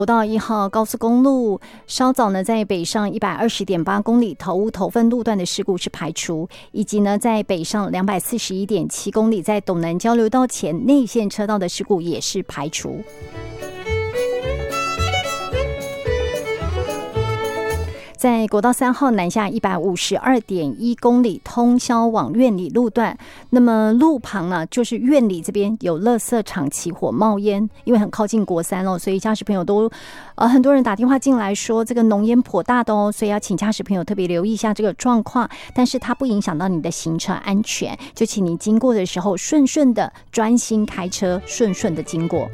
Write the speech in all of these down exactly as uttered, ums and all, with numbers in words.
国道一号高速公路稍早呢，在北上一百二十点八公里头屋头份路段的事故是排除，以及呢在北上两百四十一点七公里在斗南交流道前内线车道的事故也是排除。在国道三号南下一百五十二点一公里通霄往苑里路段，那么路旁呢，就是苑里这边有垃圾场起火冒烟，因为很靠近国三哦，所以驾驶朋友都呃很多人打电话进来说这个浓烟颇大的哦，所以要请驾驶朋友特别留意一下这个状况，但是它不影响到你的行车安全，就请你经过的时候顺顺的专心开车，顺顺的经过。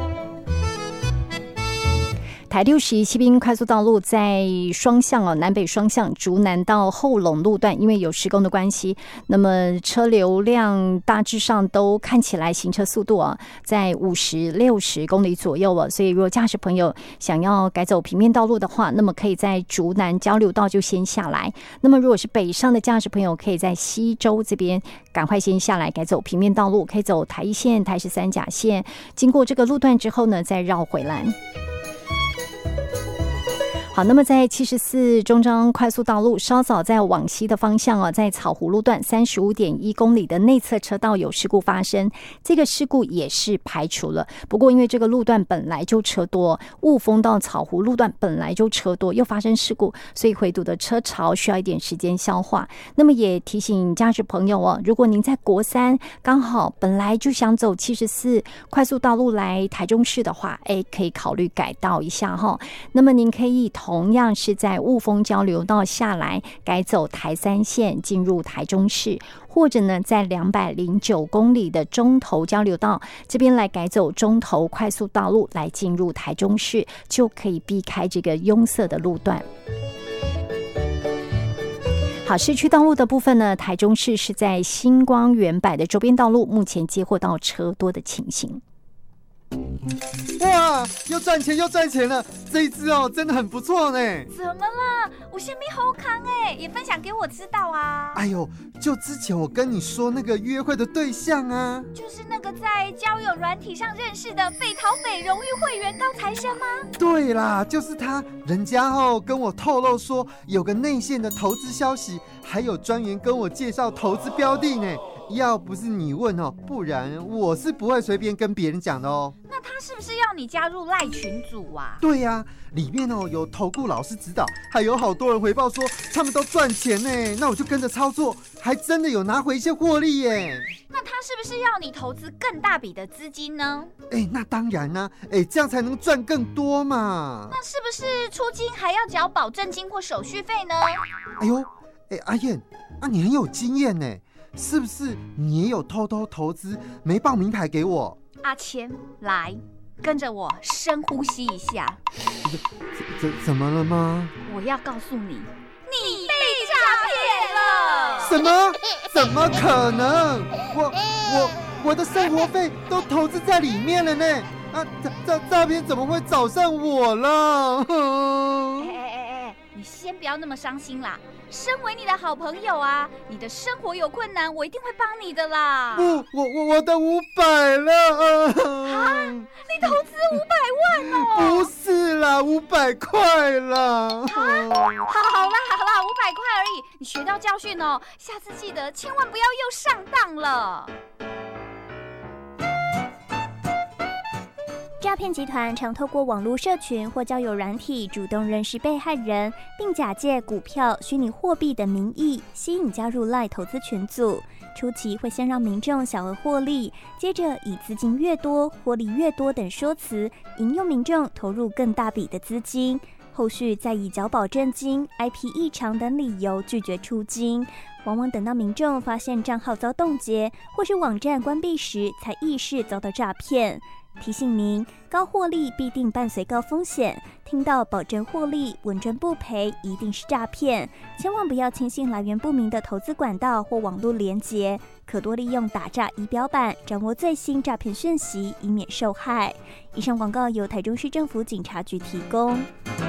台六十一西滨快速道路在双向哦，南北双向竹南到后龙路段，因为有施工的关系，那么车流量大致上都看起来行车速度啊，在五十六十公里左右哦，所以如果驾驶朋友想要改走平面道路的话，那么可以在竹南交流道就先下来。那么如果是北上的驾驶朋友，可以在西周这边赶快先下来改走平面道路，可以走台一线、台十三甲线，经过这个路段之后呢，再绕回来。好，那么在七十四中彰快速道路稍早在往西的方向啊，在草湖路段三十五点一公里的内侧车道有事故发生，这个事故也是排除了。不过因为这个路段本来就车多，雾峰到草湖路段本来就车多，又发生事故，所以回堵的车潮需要一点时间消化。那么也提醒驾驶朋友哦，如果您在国三刚好本来就想走七十四快速道路来台中市的话，哎，可以考虑改道一下哈。那么您可以同样是在雾峰交流道下来改走台三线进入台中市，或者呢在两百零九公里的中投交流道这边来改走中投快速道路来进入台中市，就可以避开这个拥塞的路段。好，市区道路的部分呢，台中市是在星光远百的周边道路目前接获到车多的情形。 哇，又赚钱又赚钱了！这一支哦，真的很不错呢。 怎么了？我先没好康哎，也分享给我知道啊。 哎呦，就之前我跟你说那个约会的对象啊， 就是那个在交友软体上认识的北桃北荣誉会员高材生吗？ 对啦，就是他。人家哦跟我透露说，有个内线的投资消息，还有专员跟我介绍投资标的呢。要不是你问哦，不然我是不会随便跟别人讲的哦。 那他是不是要你加入赖群组啊？ 对呀、啊，里面哦有投顾老师指导，还有好多人回报说他们都赚钱呢。那我就跟着操作，还真的有拿回一些获利耶。 那他是不是要你投资更大笔的资金呢？ 哎，那当然啦、啊，哎，这样才能赚更多嘛。 那是不是出金还要缴保证金或手续费呢？ 哎呦，哎阿燕，啊你很有经验呢。是不是你也有偷偷投资没报名牌给我？ 阿谦，来跟着我深呼吸一下。 怎怎么了吗？ 我要告诉你，你被诈骗了。 什么？怎么可能？我我我的生活费都投资在里面了呢。啊，诈诈骗怎么会找上我了？ 哎哎哎哎，你先不要那么伤心啦。身为你的好朋友啊，你的生活有困难，我一定会帮你的啦。 不，我我我的五百了啊！你投资五百万哦？ 不是啦，五百块啦。 啊，好啦好啦，五百块而已，你学到教训哦，下次记得千万不要又上当了。 诈骗集团常透过网络社群或交友软体主动认识被害人，并假借股票、虚拟货币的名义吸引加入 LINE 投资群组。初期会先让民众小额获利，接着以资金越多、获利越多等说辞，引诱民众投入更大笔的资金。后续再以缴保证金、I P 异常等理由拒绝出金。往往等到民众发现账号遭冻结，或是网站关闭时，才意识遭到诈骗。提醒您，高获利必定伴随高风险，听到保证获利、稳赚不赔，一定是诈骗，千万不要轻信来源不明的投资管道或网络连结，可多利用打诈仪表板掌握最新诈骗讯息，以免受害。以上广告由台中市政府警察局提供。